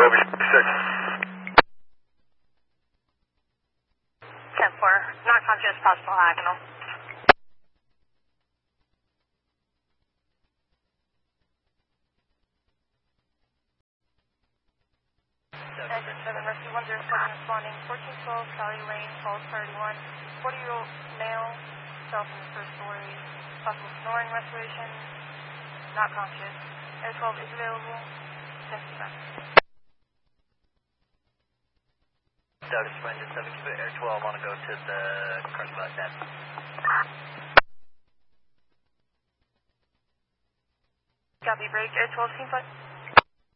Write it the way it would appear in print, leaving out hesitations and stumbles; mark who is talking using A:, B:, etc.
A: Roby 6.
B: 10-4, not conscious, possible diagonal. Engine 7, rescue 107 responding, 1412 Sally Lane, Falls Priority 1, 40-year-old male, self in the first story, possible snoring restoration, not conscious. Air 12 is available, 10-5.
C: Douglas from Engine 7, keep it Air 12, I want to go to the correct bus end.
B: Copy, break, Air 12, team 5.